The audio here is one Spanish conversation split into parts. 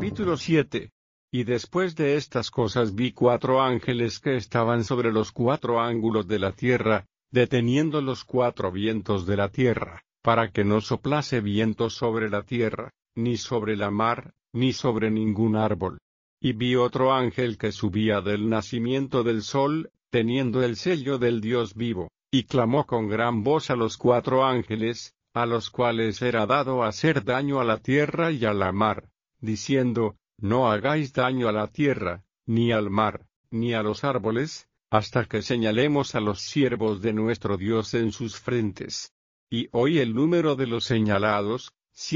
Capítulo 7. Y después de estas cosas vi 4 ángeles que estaban sobre los 4 ángulos de la tierra, deteniendo los 4 vientos de la tierra, para que no soplase viento sobre la tierra, ni sobre la mar, ni sobre ningún árbol. Y vi otro ángel que subía del nacimiento del sol, teniendo el sello del Dios vivo, y clamó con gran voz a los 4 ángeles, a los cuales era dado hacer daño a la tierra y a la mar, diciendo: No hagáis daño a la tierra, ni al mar, ni a los árboles, hasta que señalemos a los siervos de nuestro Dios en sus frentes. Y oí el número de los señalados,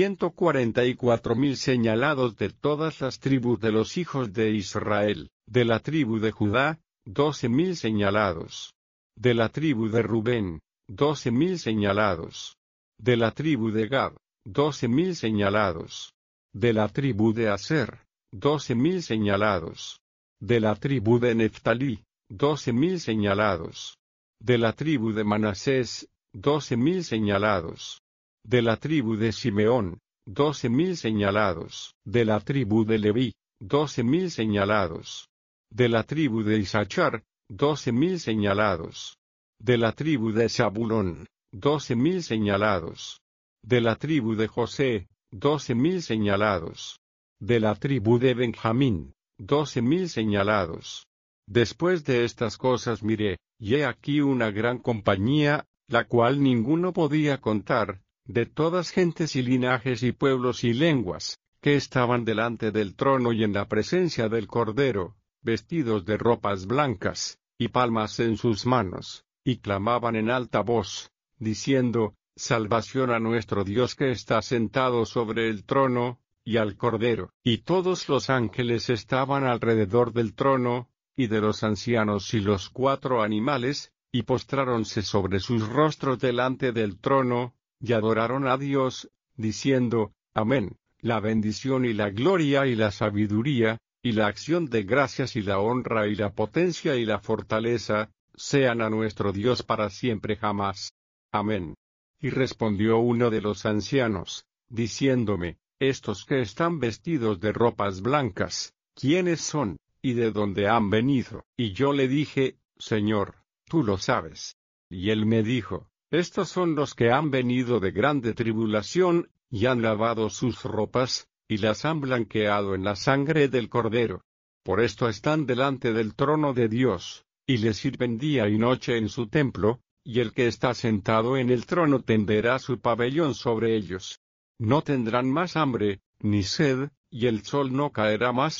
144,000 señalados de todas las tribus de los hijos de Israel. De la tribu de Judá, 12,000 señalados. De la tribu de Rubén, 12,000 señalados. De la tribu de Gad, 12,000 señalados. De la tribu de Aser, 12,000 señalados. De la tribu de Neftalí, 12,000 señalados. De la tribu de Manasés, 12,000 señalados. De la tribu de Simeón, 12,000 señalados. De la tribu de Leví, 12,000 señalados. De la tribu de Isachar, 12,000 señalados. De la tribu de Zabulón, 12,000 señalados. De la tribu de José, 12,000 señalados. De la tribu de Benjamín, 12,000 señalados. Después de estas cosas miré, y he aquí una gran compañía, la cual ninguno podía contar, de todas gentes y linajes y pueblos y lenguas, que estaban delante del trono y en la presencia del Cordero, vestidos de ropas blancas, y palmas en sus manos, y clamaban en alta voz, diciendo: Salvación a nuestro Dios que está sentado sobre el trono, y al Cordero. Y todos los ángeles estaban alrededor del trono, y de los ancianos y los 4 animales, y postráronse sobre sus rostros delante del trono, y adoraron a Dios, diciendo: Amén. La bendición y la gloria y la sabiduría, y la acción de gracias y la honra y la potencia y la fortaleza, sean a nuestro Dios para siempre jamás. Amén. Y respondió uno de los ancianos, diciéndome: Estos que están vestidos de ropas blancas, ¿quiénes son, y de dónde han venido? Y yo le dije: Señor, tú lo sabes. Y él me dijo: Estos son los que han venido de grande tribulación, y han lavado sus ropas, y las han blanqueado en la sangre del Cordero. Por esto están delante del trono de Dios, y le sirven día y noche en su templo, y el que está sentado en el trono tenderá su pabellón sobre ellos. No tendrán más hambre, ni sed, y el sol no caerá más